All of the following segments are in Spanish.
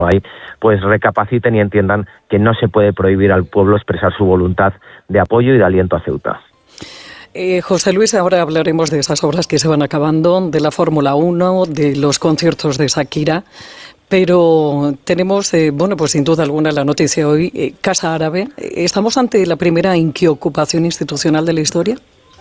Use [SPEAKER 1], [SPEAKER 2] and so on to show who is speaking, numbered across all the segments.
[SPEAKER 1] ahí, pues recapaciten y entiendan que no se puede prohibir al pueblo expresar su voluntad de apoyo y de aliento a Ceuta.
[SPEAKER 2] José Luis, ahora hablaremos de esas obras que se van acabando, de la Fórmula 1, de los conciertos de Shakira, pero tenemos, pues sin duda alguna la noticia hoy, Casa Árabe. ¿Estamos ante la primera inquiocupación institucional de la historia?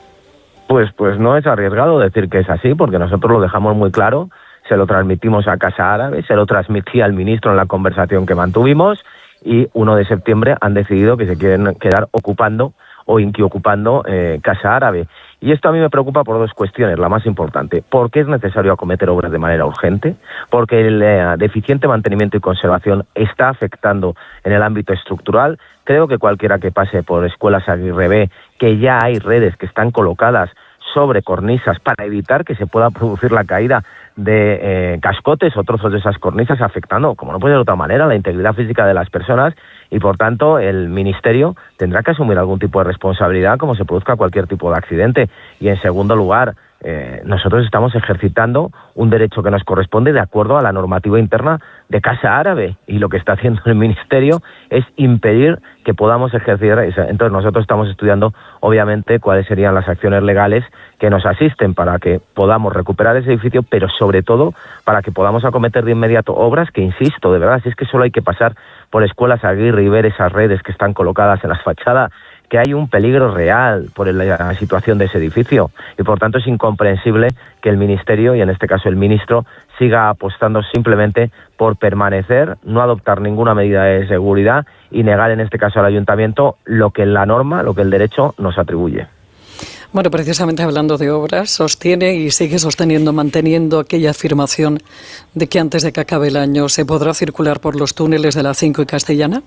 [SPEAKER 1] Pues no es arriesgado decir que es así, porque nosotros lo dejamos muy claro, se lo transmitimos a Casa Árabe, se lo transmití al ministro en la conversación que mantuvimos y 1 de septiembre han decidido que se quieren quedar ocupando o inquiocupando Casa Árabe. Y esto a mí me preocupa por 2 cuestiones. La más importante, ¿por qué es necesario acometer obras de manera urgente? Porque el deficiente mantenimiento y conservación está afectando en el ámbito estructural. Creo que cualquiera que pase por Escuelas Aguirre B, que ya hay redes que están colocadas sobre cornisas para evitar que se pueda producir la caída de cascotes o trozos de esas cornisas, afectando, como no puede ser de otra manera, la integridad física de las personas, y por tanto el Ministerio tendrá que asumir algún tipo de responsabilidad como se produzca cualquier tipo de accidente. Y en segundo lugar, nosotros estamos ejercitando un derecho que nos corresponde de acuerdo a la normativa interna de Casa Árabe, y lo que está haciendo el Ministerio es impedir que podamos ejercer eso. Entonces nosotros estamos estudiando obviamente cuáles serían las acciones legales que nos asisten para que podamos recuperar ese edificio, pero sobre todo para que podamos acometer de inmediato obras que, insisto, de verdad, si es que solo hay que pasar por Escuelas Aguirre y ver esas redes que están colocadas en las fachadas, que hay un peligro real por la situación de ese edificio, y por tanto es incomprensible que el Ministerio, y en este caso el ministro, siga apostando simplemente por permanecer, no adoptar ninguna medida de seguridad y negar en este caso al Ayuntamiento lo que la norma, lo que el derecho nos atribuye.
[SPEAKER 2] Bueno, precisamente hablando de obras, sostiene y sigue sosteniendo, manteniendo aquella afirmación de que antes de que acabe el año se podrá circular por los túneles de la 5 y Castellana.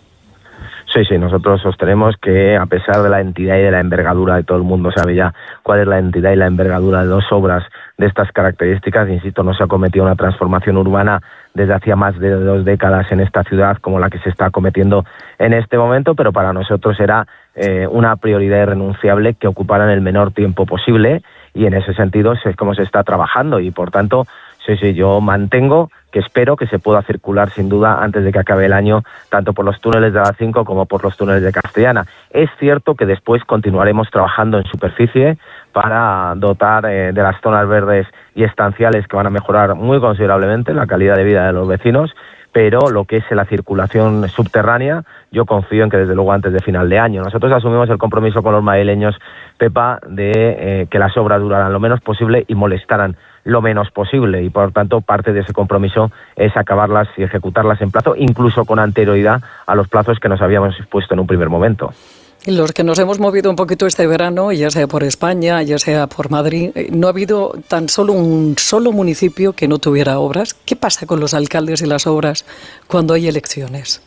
[SPEAKER 1] Sí, nosotros sostenemos que a pesar de la entidad y de la envergadura, de todo el mundo sabe ya cuál es la entidad y la envergadura de 2 obras de estas características, insisto, no se ha cometido una transformación urbana desde hacía más de 2 décadas en esta ciudad como la que se está cometiendo en este momento, pero para nosotros era una prioridad irrenunciable que ocuparan el menor tiempo posible, y en ese sentido es como se está trabajando, y por tanto, sí, yo mantengo que espero que se pueda circular sin duda antes de que acabe el año, tanto por los túneles de la 5 como por los túneles de Castellana. Es cierto que después continuaremos trabajando en superficie para dotar de las zonas verdes y estanciales que van a mejorar muy considerablemente la calidad de vida de los vecinos, pero lo que es la circulación subterránea, yo confío en que desde luego antes de final de año. Nosotros asumimos el compromiso con los madrileños, Pepa, de que las obras duraran lo menos posible y molestaran lo menos posible, y por tanto parte de ese compromiso es acabarlas y ejecutarlas en plazo, incluso con anterioridad a los plazos que nos habíamos puesto en un primer momento.
[SPEAKER 2] Los que nos hemos movido un poquito este verano, ya sea por España, ya sea por Madrid, no ha habido tan solo un solo municipio que no tuviera obras. ¿Qué pasa con los alcaldes y las obras cuando hay elecciones?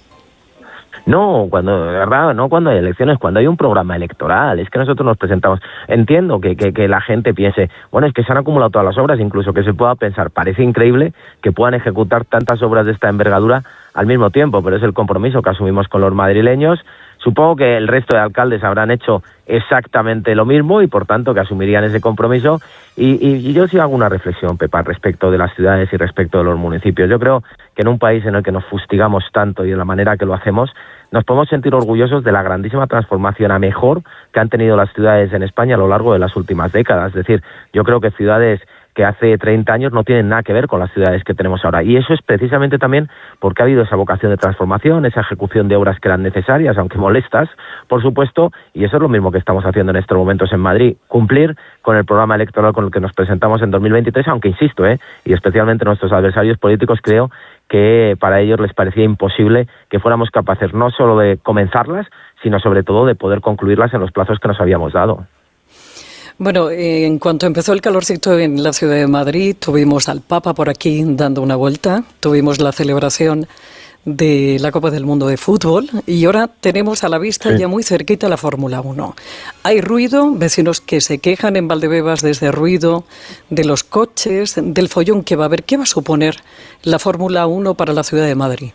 [SPEAKER 1] No, de verdad, no cuando hay elecciones, cuando hay un programa electoral. Es que nosotros nos presentamos. Entiendo que la gente piense, bueno, es que se han acumulado todas las obras, incluso que se pueda pensar, parece increíble que puedan ejecutar tantas obras de esta envergadura al mismo tiempo, pero es el compromiso que asumimos con los madrileños. Supongo que el resto de alcaldes habrán hecho exactamente lo mismo y por tanto que asumirían ese compromiso. Y yo sí hago una reflexión, Pepa, respecto de las ciudades y respecto de los municipios. Yo creo que en un país en el que nos fustigamos tanto y de la manera que lo hacemos, nos podemos sentir orgullosos de la grandísima transformación a mejor que han tenido las ciudades en España a lo largo de las últimas décadas. Es decir, yo creo que ciudades que hace 30 años no tienen nada que ver con las ciudades que tenemos ahora. Y eso es precisamente también porque ha habido esa vocación de transformación, esa ejecución de obras que eran necesarias, aunque molestas, por supuesto, y eso es lo mismo que estamos haciendo en estos momentos en Madrid, cumplir con el programa electoral con el que nos presentamos en 2023, aunque insisto, y especialmente nuestros adversarios políticos, creo que para ellos les parecía imposible que fuéramos capaces no solo de comenzarlas, sino sobre todo de poder concluirlas en los plazos que nos habíamos dado.
[SPEAKER 2] Bueno, en cuanto empezó el calorcito en la ciudad de Madrid, tuvimos al Papa por aquí dando una vuelta, tuvimos la celebración de la Copa del Mundo de Fútbol y ahora tenemos a la vista ya muy cerquita la Fórmula 1. Hay ruido, vecinos que se quejan en Valdebebas de ese ruido, de los coches, del follón que va a haber. ¿Qué va a suponer la Fórmula 1 para la ciudad de Madrid?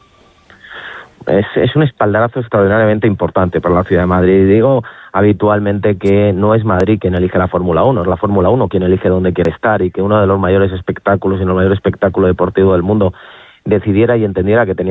[SPEAKER 1] Es un espaldarazo extraordinariamente importante para la ciudad de Madrid. Digo habitualmente que no es Madrid quien elige la Fórmula 1, es la Fórmula 1 quien elige dónde quiere estar, y que uno de los mayores espectáculos y el mayor espectáculo deportivo del mundo decidiera y entendiera que tenía